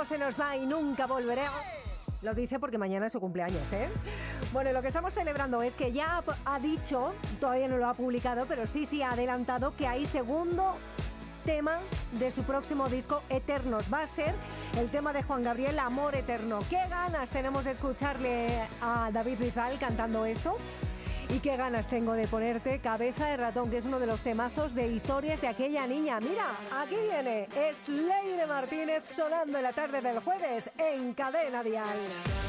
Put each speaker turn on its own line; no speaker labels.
tiempo se nos va y nunca volveré. Lo dice porque mañana es su cumpleaños, ¿eh? Bueno, lo que estamos celebrando es que ya ha dicho, todavía no lo ha publicado, pero sí ha adelantado que hay segundo tema de su próximo disco, Eternos. Va a ser el tema de Juan Gabriel, Amor Eterno. ¡Qué ganas tenemos de escucharle a David Bisbal cantando esto! Y qué ganas tengo de ponerte Cabeza de Ratón, que es uno de los temazos de Historias de aquella niña. Mira, aquí viene, es Leire Martínez sonando en la tarde del jueves en Cadena Dial.